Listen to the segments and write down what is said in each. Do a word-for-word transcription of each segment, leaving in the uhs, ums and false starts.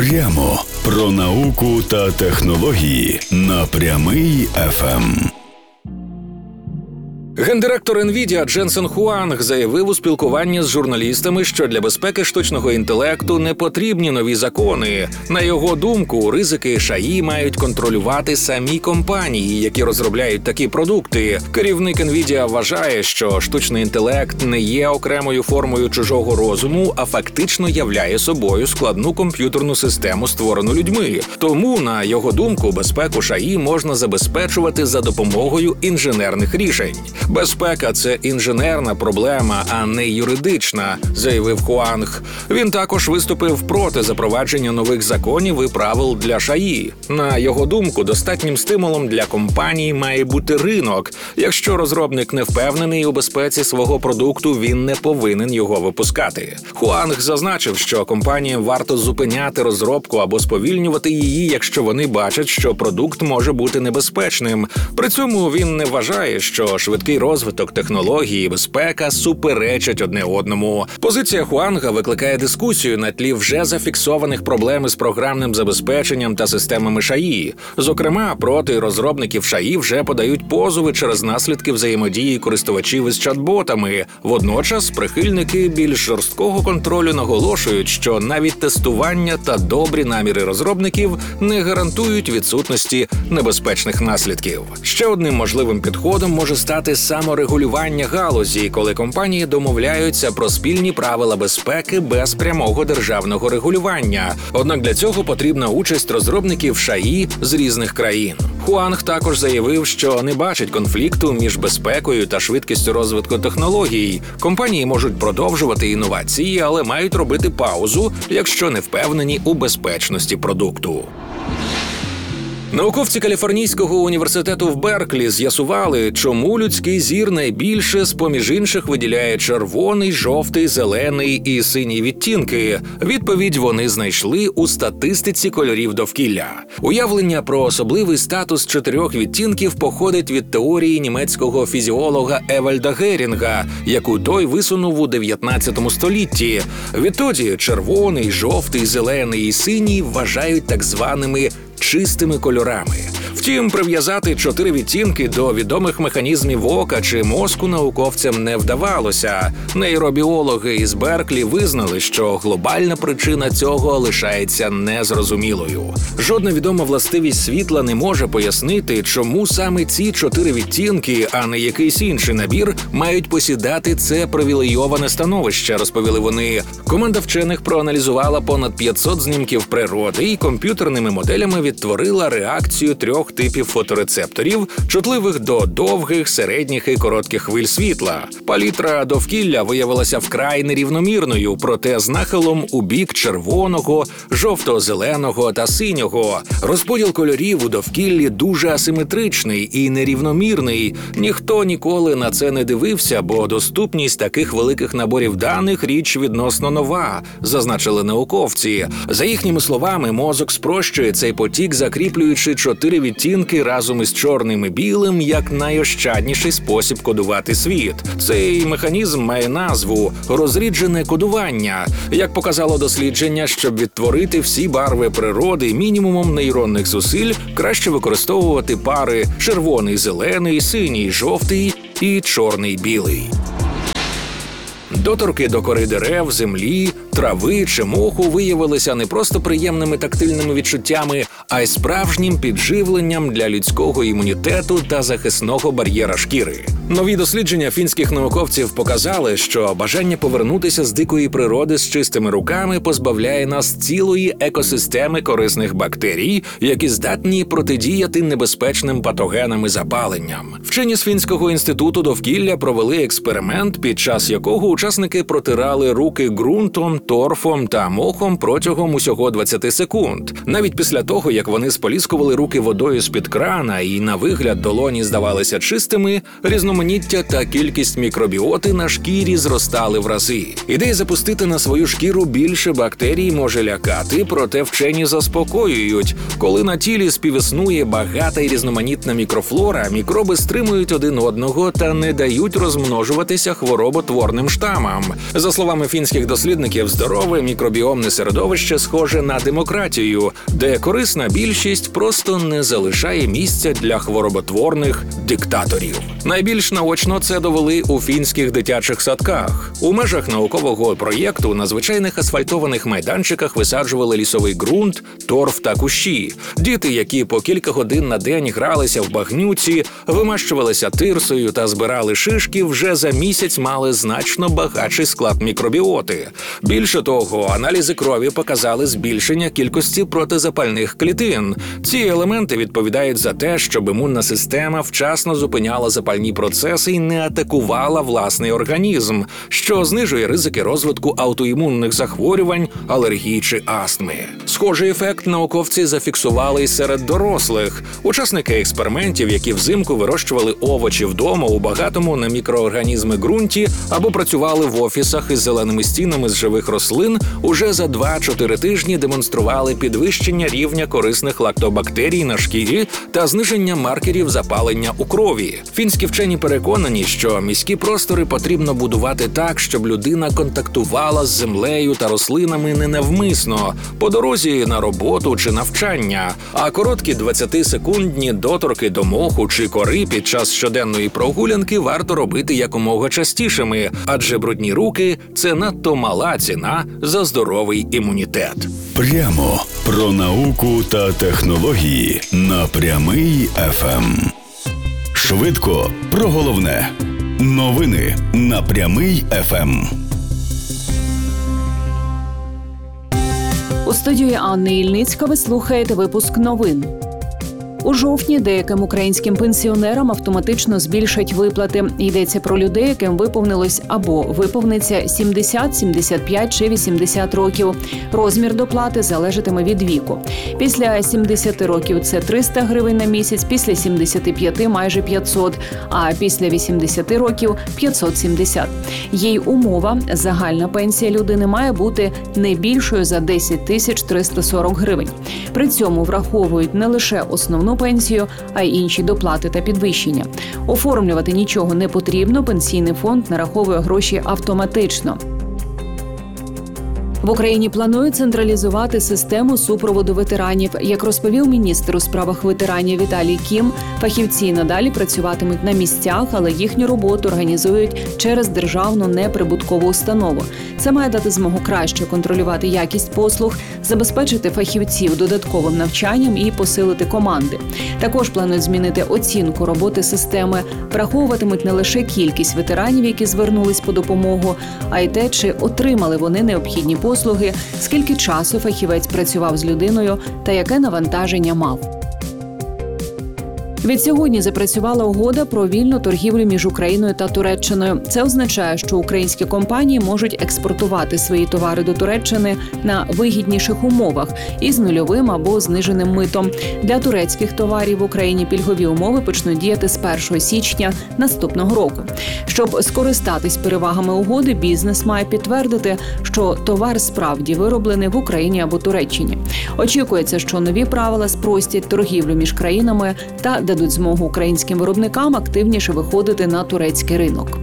Прямо про науку та технології на Прямий еф ем. Гендиректор NVIDIA Дженсен Хуанг заявив у спілкуванні з журналістами, що для безпеки штучного інтелекту не потрібні нові закони. На його думку, ризики ШАІ мають контролювати самі компанії, які розробляють такі продукти. Керівник NVIDIA вважає, що штучний інтелект не є окремою формою чужого розуму, а фактично являє собою складну комп'ютерну систему, створену людьми. Тому, на його думку, безпеку ШАІ можна забезпечувати за допомогою інженерних рішень. Безпека – це інженерна проблема, а не юридична, заявив Хуанг. Він також виступив проти запровадження нових законів і правил для ШАІ. На його думку, достатнім стимулом для компаній має бути ринок. Якщо розробник не впевнений у безпеці свого продукту, він не повинен його випускати. Хуанг зазначив, що компаніям варто зупиняти розробку або сповільнювати її, якщо вони бачать, що продукт може бути небезпечним. При цьому він не вважає, що швидкий розвиток технологій і безпека суперечать одне одному. Позиція Хуанга викликає дискусію на тлі вже зафіксованих проблем із програмним забезпеченням та системами ШАІ. Зокрема, проти розробників ШАІ вже подають позови через наслідки взаємодії користувачів із чат-ботами. Водночас прихильники більш жорсткого контролю наголошують, що навіть тестування та добрі наміри розробників не гарантують відсутності небезпечних наслідків. Ще одним можливим підходом може стати саморегулювання галузі, коли компанії домовляються про спільні правила безпеки без прямого державного регулювання. Однак для цього потрібна участь розробників ШАІ з різних країн. Хуанг також заявив, що не бачить конфлікту між безпекою та швидкістю розвитку технологій. Компанії можуть продовжувати інновації, але мають робити паузу, якщо не впевнені у безпечності продукту. Науковці Каліфорнійського університету в Берклі з'ясували, чому людський зір найбільше з-поміж інших виділяє червоний, жовтий, зелений і синій відтінки. Відповідь вони знайшли у статистиці кольорів довкілля. Уявлення про особливий статус чотирьох відтінків походить від теорії німецького фізіолога Евальда Герінга, яку той висунув у дев'ятнадцятому столітті. Відтоді червоний, жовтий, зелений і синій вважають так званими чистими кольорами. Втім, прив'язати чотири відтінки до відомих механізмів ока чи мозку науковцям не вдавалося. Нейробіологи із Берклі визнали, що глобальна причина цього лишається незрозумілою. Жодна відома властивість світла не може пояснити, чому саме ці чотири відтінки, а не якийсь інший набір, мають посідати це привілейоване становище, розповіли вони. Команда вчених проаналізувала понад п'ятсот знімків природи і комп'ютерними моделями відтворила реакцію трьох типів фоторецепторів, чутливих до довгих, середніх і коротких хвиль світла. Палітра довкілля виявилася вкрай нерівномірною, проте з нахилом у бік червоного, жовто-зеленого та синього. Розподіл кольорів у довкіллі дуже асиметричний і нерівномірний. Ніхто ніколи на це не дивився, бо доступність таких великих наборів даних – річ відносно нова, зазначили науковці. За їхніми словами, мозок спрощує цей потік, закріплюючи чотири відтінки разом із чорним і білим як найощадніший спосіб кодувати світ. Цей механізм має назву «розріджене кодування». Як показало дослідження, щоб відтворити всі барви природи мінімумом нейронних зусиль, краще використовувати пари червоний-зелений, синій-жовтий і чорний-білий. Доторки до кори дерев, землі, трави чи моху виявилися не просто приємними тактильними відчуттями, а й справжнім підживленням для людського імунітету та захисного бар'єра шкіри. Нові дослідження фінських науковців показали, що бажання повернутися з дикої природи з чистими руками позбавляє нас цілої екосистеми корисних бактерій, які здатні протидіяти небезпечним патогенам і запаленням. Вчені з Фінського інституту довкілля провели експеримент, під час якого учасники протирали руки ґрунтом, торфом та мохом протягом усього двадцяти секунд. Навіть після того, як вони споліскували руки водою з-під крана і на вигляд долоні здавалися чистими, різноманіття та кількість мікробіоти на шкірі зростали в рази. Ідея запустити на свою шкіру більше бактерій може лякати, проте вчені заспокоюють. Коли на тілі співіснує багата і різноманітна мікрофлора, мікроби стримують один одного та не дають розмножуватися хвороботворним штамам. За словами фінських дослідників, здорове мікробіомне середовище схоже на демократію, де корисна більшість просто не залишає місця для хвороботворних диктаторів. Найбільш наочно це довели у фінських дитячих садках. У межах наукового проєкту на звичайних асфальтованих майданчиках висаджували лісовий ґрунт, торф та кущі. Діти, які по кілька годин на день гралися в багнюці, вимащувалися тирсою та збирали шишки, вже за місяць мали значно багатший склад мікробіоти. Більше того, аналізи крові показали збільшення кількості протизапальних клітин. Ці елементи відповідають за те, щоб імунна система вчасно зупиняла запальні процеси і не атакувала власний організм, що знижує ризики розвитку аутоімунних захворювань, алергії чи астми. Схожий ефект науковці зафіксували й серед дорослих. Учасники експериментів, які взимку вирощували овочі вдома у багатому на мікроорганізми ґрунті або працювали в офісах із зеленими стінами з живих рослин, уже за два-чотири тижні демонстрували підвищення рівня корисних лактобактерій на шкірі та зниження маркерів запалення у крові. Фінські вчені переконані, що міські простори потрібно будувати так, щоб людина контактувала з землею та рослинами не навмисно, по дорозі на роботу чи навчання, а короткі двадцятисекундні доторки до моху чи кори під час щоденної прогулянки варто робити якомога частішими, адже брудні руки – це надто мала ціна за здоровий імунітет. Прямо про науку та технології на Прямий еф ем. Швидко про головне. Новини на Прямий еф ем. У студії Анни Ільницька ви слухаєте випуск новин. У жовтні деяким українським пенсіонерам автоматично збільшать виплати. Йдеться про людей, яким виповнилось або виповниться сімдесят, сімдесят п'ять чи вісімдесят років. Розмір доплати залежатиме від віку. Після сімдесяти років це триста гривень на місяць, після сімдесяти п'яти – майже п'ятсот, а після вісімдесяти років – п'ятсот сімдесят. Є й умова – загальна пенсія людини має бути не більшою за десять тисяч триста сорок гривень. При цьому враховують не лише основну пенсію, а й інші доплати та підвищення. Оформлювати нічого не потрібно, пенсійний фонд нараховує гроші автоматично. В Україні планують централізувати систему супроводу ветеранів. Як розповів міністр у справах ветеранів Віталій Кім, фахівці надалі працюватимуть на місцях, але їхню роботу організують через державну неприбуткову установу. Це має дати змогу краще контролювати якість послуг, забезпечити фахівців додатковим навчанням і посилити команди. Також планують змінити оцінку роботи системи. Враховуватимуть не лише кількість ветеранів, які звернулись по допомогу, а й те, чи отримали вони необхідні послуги, послуги, скільки часу фахівець працював з людиною та яке навантаження мав. Відсьогодні запрацювала угода про вільну торгівлю між Україною та Туреччиною. Це означає, що українські компанії можуть експортувати свої товари до Туреччини на вигідніших умовах із нульовим або зниженим митом. Для турецьких товарів в Україні пільгові умови почнуть діяти з першого січня наступного року. Щоб скористатись перевагами угоди, бізнес має підтвердити, що товар справді вироблений в Україні або Туреччині. Очікується, що нові правила спростять торгівлю між країнами та дадуть змогу українським виробникам активніше виходити на турецький ринок.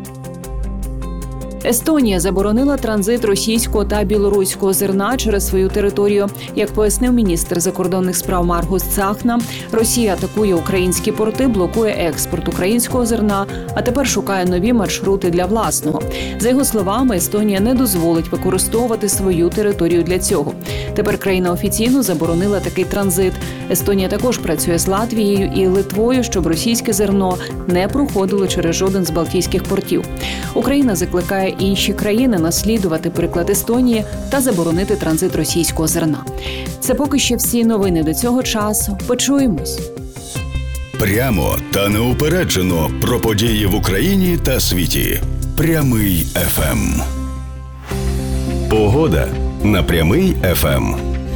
Естонія заборонила транзит російського та білоруського зерна через свою територію. Як пояснив міністр закордонних справ Маргус Цахна, Росія атакує українські порти, блокує експорт українського зерна, а тепер шукає нові маршрути для власного. За його словами, Естонія не дозволить використовувати свою територію для цього. Тепер країна офіційно заборонила такий транзит. Естонія також працює з Латвією і Литвою, щоб російське зерно не проходило через жоден з балтійських портів. Україна закликає інші країни наслідувати приклад Естонії та заборонити транзит російського зерна. Це поки що всі новини до цього часу. Почуємось. Прямо та неупереджено про події в Україні та світі. Прямий еф ем. Погода на Прямий еф ем.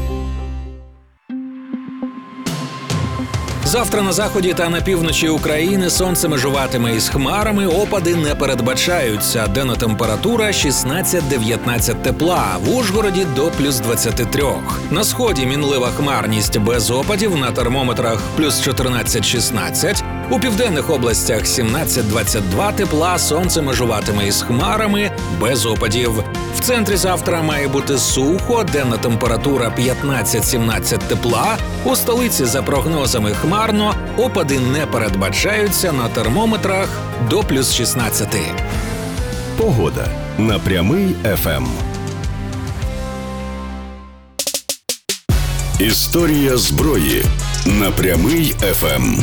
Завтра на заході та на півночі України сонце межуватиме із хмарами, опади не передбачаються. Денна температура шістнадцять-дев'ятнадцять тепла, в Ужгороді до плюс двадцять три. На сході мінлива хмарність без опадів, на термометрах плюс чотирнадцять-шістнадцять, У південних областях сімнадцять двадцять два тепла, сонце межуватиме із хмарами, без опадів. В центрі завтра має бути сухо, денна температура п'ятнадцять сімнадцять тепла. У столиці, за прогнозами, хмарно, опади не передбачаються, на термометрах до плюс шістнадцять. Погода на Прямий еф ем. Історія зброї на Прямий еф ем.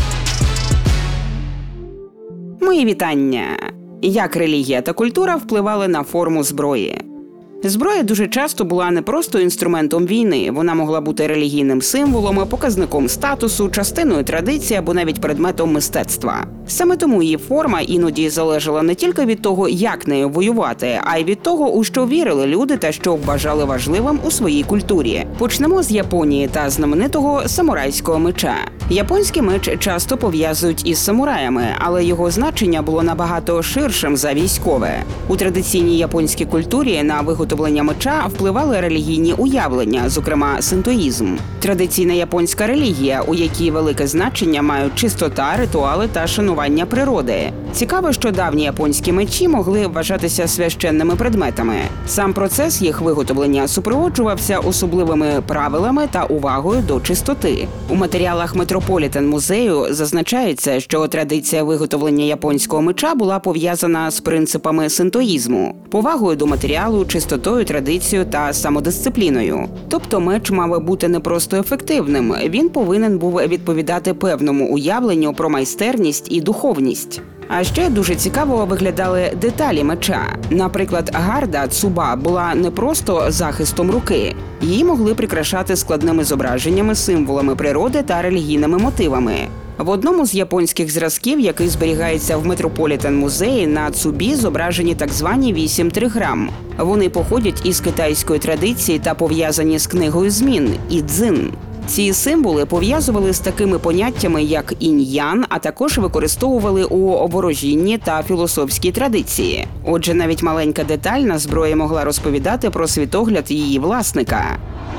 Мої вітання. Як релігія та культура впливали на форму зброї? Зброя дуже часто була не просто інструментом війни, вона могла бути релігійним символом, показником статусу, частиною традиції або навіть предметом мистецтва. Саме тому її форма іноді залежала не тільки від того, як нею воювати, а й від того, у що вірили люди та що вважали важливим у своїй культурі. Почнемо з Японії та знаменитого самурайського меча. Японський меч часто пов'язують із самураями, але його значення було набагато ширшим за військове. У традиційній японській культурі на виготовлення меча впливали релігійні уявлення, зокрема синтоїзм. Традиційна японська релігія, у якій велике значення мають чистота, ритуали та шанування природи. Цікаво, що давні японські мечі могли вважатися священними предметами. Сам процес їх виготовлення супроводжувався особливими правилами та увагою до чистоти. У матеріалах Метрополітен-музею зазначається, що традиція виготовлення японського меча була пов'язана з принципами синтоїзму, повагою до матеріалу, чистотою, традицією та самодисципліною. Тобто меч мав бути не просто ефективним, він повинен був відповідати певному уявленню про майстерність і духовність. А ще дуже цікаво виглядали деталі меча. Наприклад, гарда цуба була не просто захистом руки. Її могли прикрашати складними зображеннями, символами природи та релігійними мотивами. В одному з японських зразків, який зберігається в Метрополітен-музеї, на цубі зображені так звані вісім триграм. Вони походять із китайської традиції та пов'язані з книгою змін – ідзин. Ці символи пов'язували з такими поняттями, як інь-ян, а також використовували у ворожінні та філософській традиції. Отже, навіть маленька деталь на зброї могла розповідати про світогляд її власника.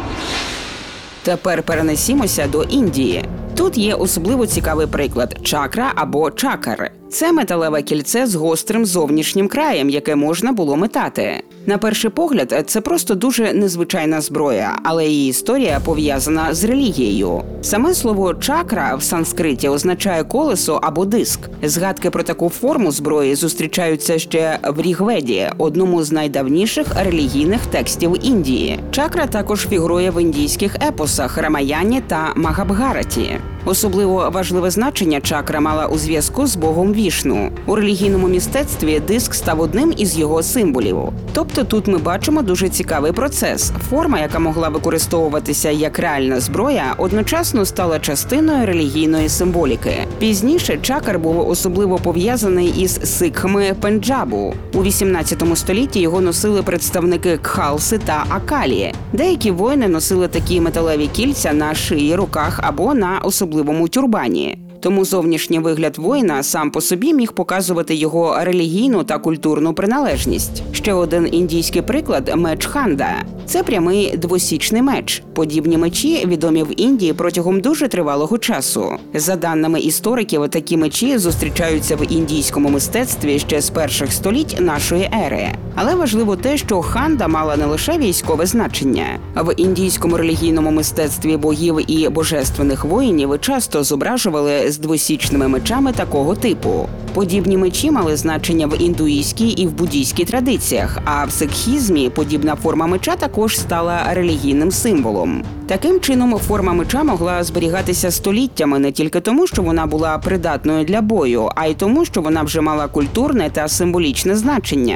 Тепер перенесімося до Індії. Тут є особливо цікавий приклад – чакра або чакар. Це металеве кільце з гострим зовнішнім краєм, яке можна було метати. На перший погляд, це просто дуже незвичайна зброя, але її історія пов'язана з релігією. Саме слово «чакра» в санскриті означає колесо або диск. Згадки про таку форму зброї зустрічаються ще в Рігведі, одному з найдавніших релігійних текстів Індії. Чакра також фігурує в індійських епосах Рамаяні та Магабгараті. Особливо важливе значення чакра мала у зв'язку з богом Вішну. У релігійному мистецтві диск став одним із його символів. Тобто тут ми бачимо дуже цікавий процес. Форма, яка могла використовуватися як реальна зброя, одночасно стала частиною релігійної символіки. Пізніше чакр був особливо пов'язаний із сикхами Пенджабу. У вісімнадцятому столітті його носили представники Кхалси та Акалі. Деякі воїни носили такі металеві кільця на шиї, руках або на особливому тюрбані. Тому зовнішній вигляд воїна сам по собі міг показувати його релігійну та культурну приналежність. Ще один індійський приклад – меч Ханда. Це прямий двосічний меч. Подібні мечі відомі в Індії протягом дуже тривалого часу. За даними істориків, такі мечі зустрічаються в індійському мистецтві ще з перших століть нашої ери. Але важливо те, що ханда мала не лише військове значення. В індійському релігійному мистецтві богів і божественних воїнів часто зображували з двосічними мечами такого типу. Подібні мечі мали значення в індуїзькій і в буддійській традиціях, а в сикхізмі подібна форма меча також стала релігійним символом. Таким чином, форма меча могла зберігатися століттями не тільки тому, що вона була придатною для бою, а й тому, що вона вже мала культурне та символічне значення.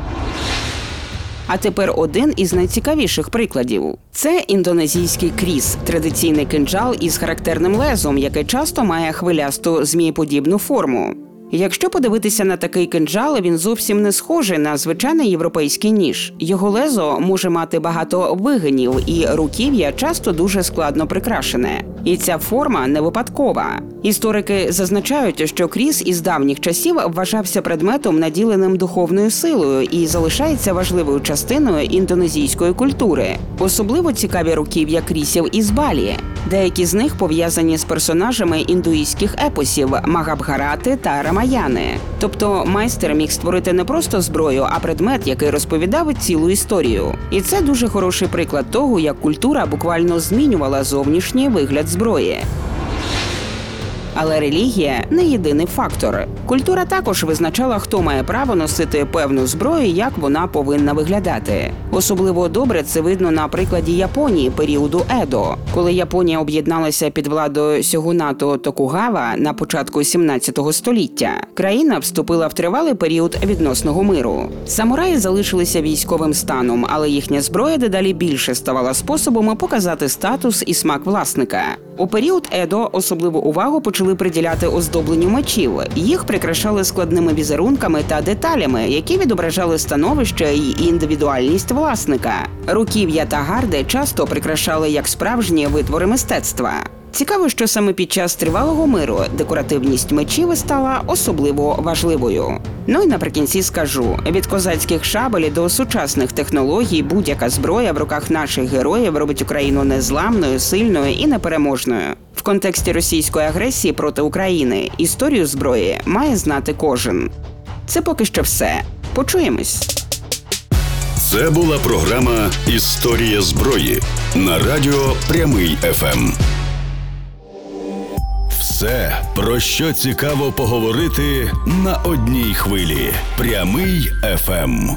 А тепер один із найцікавіших прикладів. Це індонезійський кріс – традиційний кинджал із характерним лезом, яке часто має хвилясту змієподібну форму. Якщо подивитися на такий кинджал, він зовсім не схожий на звичайний європейський ніж. Його лезо може мати багато вигинів, і руків'я часто дуже складно прикрашене. І ця форма не випадкова. Історики зазначають, що кріс із давніх часів вважався предметом, наділеним духовною силою, і залишається важливою частиною індонезійської культури. Особливо цікаві руків'я крісів із Балі. Деякі з них пов'язані з персонажами індуїзьких епосів Магабхарати та Рамаяни. Тобто майстер міг створити не просто зброю, а предмет, який розповідав цілу історію. І це дуже хороший приклад того, як культура буквально змінювала зовнішній вигляд зброї. Але релігія – не єдиний фактор. Культура також визначала, хто має право носити певну зброю і як вона повинна виглядати. Особливо добре це видно на прикладі Японії періоду Едо. Коли Японія об'єдналася під владою сьогунату Токугава на початку сімнадцятого століття, країна вступила в тривалий період відносного миру. Самураї залишилися військовим станом, але їхня зброя дедалі більше ставала способом показати статус і смак власника. У період Едо особливу увагу почали приділяти оздобленню мечів. Їх прикрашали складними візерунками та деталями, які відображали становище і індивідуальність власника. Руків'я та гарди часто прикрашали як справжні витвори мистецтва. Цікаво, що саме під час тривалого миру декоративність мечів стала особливо важливою. Ну і наприкінці скажу, від козацьких шабель до сучасних технологій будь-яка зброя в руках наших героїв робить Україну незламною, сильною і непереможною. В контексті російської агресії проти України історію зброї має знати кожен. Це поки що все. Почуємось. Це була програма «Історія зброї» на радіо Прямий еф ем. Все, про що цікаво поговорити на одній хвилі. Прямий еф ем.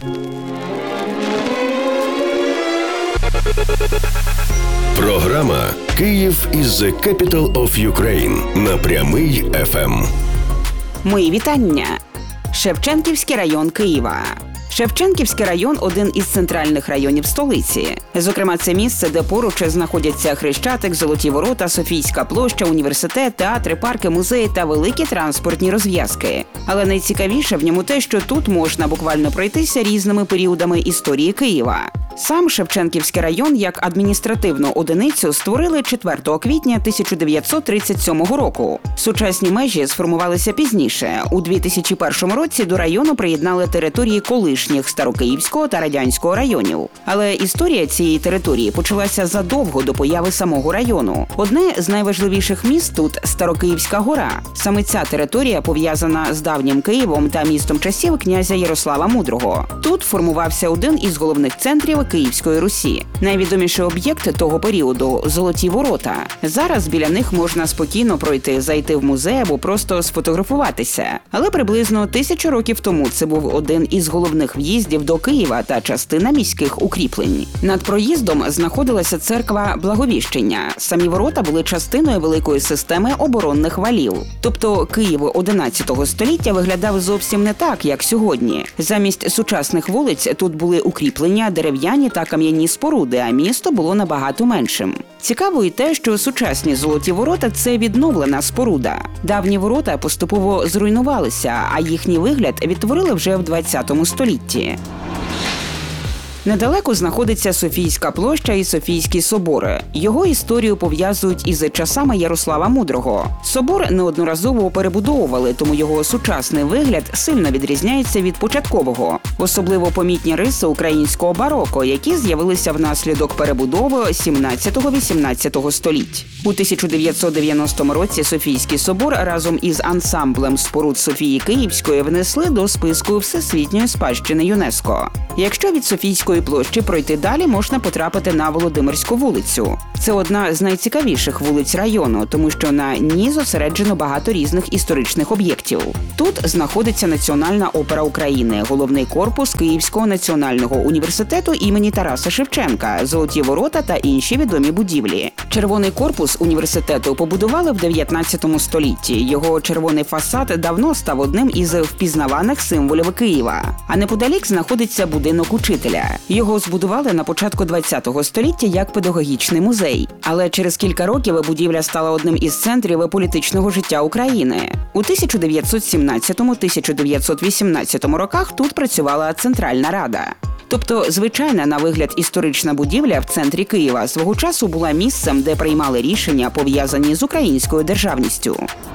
Програма «Київ is the capital of Ukraine» на Прямий еф ем. Мої вітання! Шевченківський район Києва. Шевченківський район – один із центральних районів столиці. Зокрема, це місце, де поруч знаходяться Хрещатик, Золоті Ворота, Софійська площа, університет, театри, парки, музеї та великі транспортні розв'язки. Але найцікавіше в ньому те, що тут можна буквально пройтися різними періодами історії Києва. Сам Шевченківський район як адміністративну одиницю створили четвертого квітня тисяча дев'ятсот тридцять сьомого року. Сучасні межі сформувалися пізніше. У дві тисячі першому році до району приєднали території колишніх Старокиївського та Радянського районів. Але історія цієї території почалася задовго до появи самого району. Одне з найважливіших міст тут – Старокиївська гора. Саме ця територія пов'язана з давнім Києвом та містом часів князя Ярослава Мудрого. Тут формувався один із головних центрів Київської Русі. Найвідоміший об'єкт того періоду – Золоті Ворота. Зараз біля них можна спокійно пройти, зайти в музей або просто сфотографуватися. Але приблизно тисячу років тому це був один із головних в'їздів до Києва та частина міських укріплень. Над проїздом знаходилася церква Благовіщення. Самі ворота були частиною великої системи оборонних валів. Тобто Київ одинадцятого століття виглядав зовсім не так, як сьогодні. Замість сучасних вулиць тут були укріплення, дерев'яні та кам'яні споруди, а місто було набагато меншим. Цікаво і те, що сучасні Золоті Ворота – це відновлена споруда. Давні ворота поступово зруйнувалися, а їхній вигляд відтворили вже в двадцятому столітті. Недалеко знаходиться Софійська площа і Софійський собор. Його історію пов'язують із часами Ярослава Мудрого. Собор неодноразово перебудовували, тому його сучасний вигляд сильно відрізняється від початкового. Особливо помітні риси українського бароко, які з'явилися внаслідок перебудови сімнадцятого-вісімнадцятого століть. У тисяча дев'ятсот дев'яностому році Софійський собор разом із ансамблем споруд Софії Київської внесли до списку Всесвітньої спадщини ЮНЕСКО. Якщо від Софійської площі пройти далі, можна потрапити на Володимирську вулицю. Це одна з найцікавіших вулиць району, тому що на ній зосереджено багато різних історичних об'єктів. Тут знаходиться Національна опера України, головний корпус Київського національного університету імені Тараса Шевченка, Золоті Ворота та інші відомі будівлі. Червоний корпус університету побудували в дев'ятнадцятому столітті. Його червоний фасад давно став одним із впізнаваних символів Києва. А неподалік знаходиться будинок учителя. Його збудували на початку ХХ століття як педагогічний музей. Але через кілька років будівля стала одним із центрів політичного життя України. У тисяча дев'ятсот сімнадцятому - тисяча дев'ятсот вісімнадцятому роках тут працювала Центральна Рада. Тобто, звичайна на вигляд історична будівля в центрі Києва свого часу була місцем, де приймали рішення, пов'язані з українською державністю.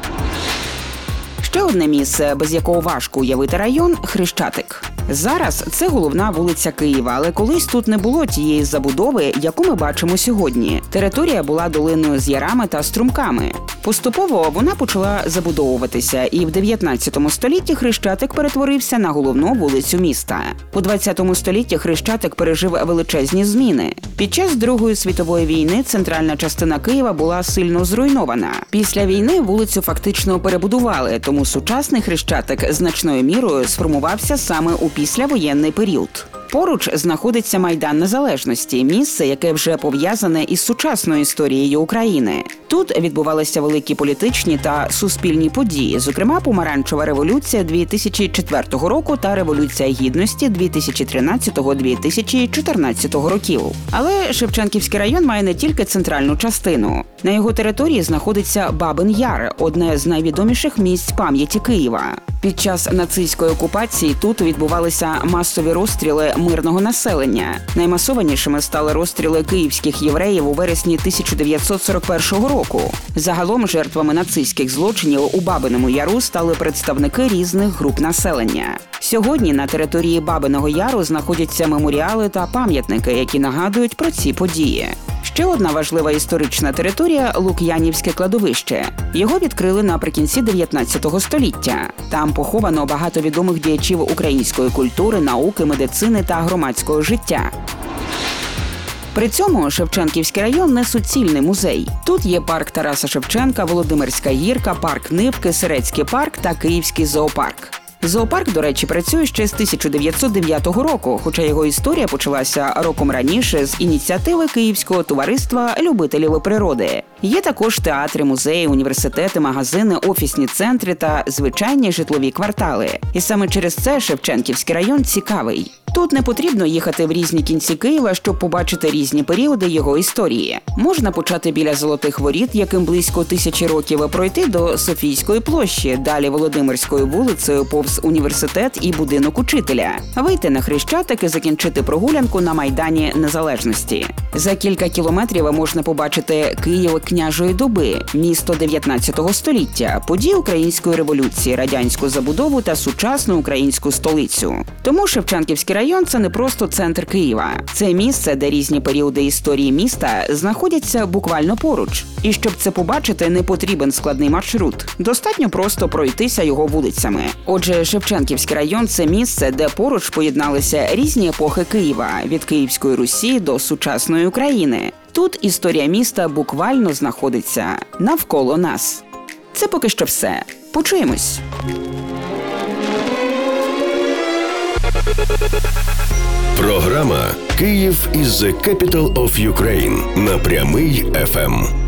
Ще одне місце, без якого важко уявити район – Хрещатик. Зараз це головна вулиця Києва, але колись тут не було тієї забудови, яку ми бачимо сьогодні. Територія була долиною з ярами та струмками. Поступово вона почала забудовуватися, і в дев'ятнадцятому столітті Хрещатик перетворився на головну вулицю міста. У двадцятому столітті Хрещатик пережив величезні зміни. Під час Другої світової війни центральна частина Києва була сильно зруйнована. Після війни вулицю фактично перебудували, тому сучасний Хрещатик значною мірою сформувався саме у післявоєнний період. Поруч знаходиться Майдан Незалежності – місце, яке вже пов'язане із сучасною історією України. Тут відбувалися великі політичні та суспільні події, зокрема Помаранчева революція дві тисячі четвертого року та Революція Гідності дві тисячі тринадцятого - дві тисячі чотирнадцятого років. Але Шевченківський район має не тільки центральну частину. На його території знаходиться Бабин Яр – одне з найвідоміших місць пам'яті Києва. Під час нацистської окупації тут відбувалися масові розстріли мирного населення. Наймасованішими стали розстріли київських євреїв у вересні тисяча дев'ятсот сорок першого року. Загалом жертвами нацистських злочинів у Бабиному Яру стали представники різних груп населення. Сьогодні на території Бабиного Яру знаходяться меморіали та пам'ятники, які нагадують про ці події. Ще одна важлива історична територія – Лук'янівське кладовище. Його відкрили наприкінці дев'ятнадцятого століття. Там поховано багато відомих діячів української культури, науки, медицини та громадського життя. При цьому Шевченківський район не суцільний музей. Тут є парк Тараса Шевченка, Володимирська гірка, парк Нивки, Сирецький парк та Київський зоопарк. Зоопарк, до речі, працює ще з тисяча дев'ятсот дев'ятого року, хоча його історія почалася роком раніше з ініціативи Київського товариства любителів природи. Є також театри, музеї, університети, магазини, офісні центри та звичайні житлові квартали. І саме через це Шевченківський район цікавий. Тут не потрібно їхати в різні кінці Києва, щоб побачити різні періоди його історії. Можна почати біля Золотих воріт, яким близько тисячі років, пройти до Софійської площі, далі Володимирською вулицею повз університет і будинок учителя, вийти на Хрещатик і закінчити прогулянку на Майдані Незалежності. За кілька кілометрів можна побачити Київ княжої доби, місто дев'ятнадцятого століття, події Української революції, радянську забудову та сучасну українську столицю. Тому Шевченківський район – це не просто центр Києва. Це місце, де різні періоди історії міста знаходяться буквально поруч. І щоб це побачити, не потрібен складний маршрут. Достатньо просто пройтися його вулицями. Отже, Шевченківський район – це місце, де поруч поєдналися різні епохи Києва – від Київської Русі до сучасної України. Тут історія міста буквально знаходиться навколо нас. Це поки що все. Почуємось! Програма «Київ is the capital of Ukraine» на Прямий еф ем.